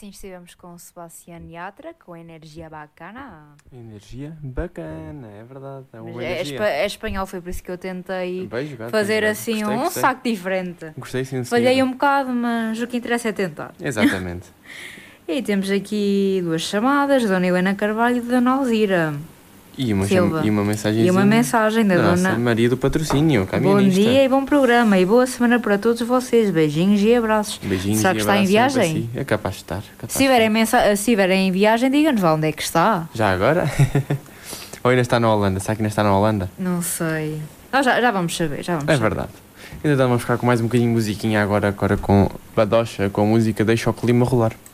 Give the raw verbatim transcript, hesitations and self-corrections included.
assim estivemos com o Sebastián Yatra, com energia bacana. Energia bacana, é verdade. É uma Mas é, energia. espa- é espanhol, foi por isso que eu tentei Bem jogado, fazer bem jogado. assim Gostei, um gostei. saco diferente. Gostei sim, Falhei senhora. um bocado, mas o que interessa é tentar. Exatamente. E temos aqui duas chamadas, Dona Helena Carvalho e Dona Alzira. E uma, Silva. cham... e uma mensagem E uma mensagem da Nossa, Dona... Maria do Patrocínio, Bom camionista. dia e bom programa e boa semana para todos vocês. Beijinhos e abraços. Beijinhos Será e que está em abraços sempre viagem? assim. É capaz de estar. Capaz Se tiverem, mensa... se tiverem em viagem, diga-nos lá onde é que está. Já agora? Ou ainda está na Holanda? Será que ainda está na Holanda? Não sei. Nós já, já vamos saber, já vamos É saber. verdade. Ainda vamos ficar com mais um bocadinho de musiquinha agora, agora com Badocha, com a música Deixa o Clima Rolar.